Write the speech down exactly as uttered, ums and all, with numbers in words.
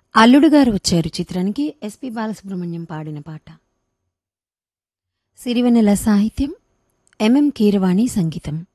అల్లుడు గారు వచ్చారు చిత్రానికి ఎస్పి బాలసుబ్రహ్మణ్యం పాడిన పాట. సిరివెన్నెల సాహిత్యం, ఎంఎం కీరవాణి సంగీతం.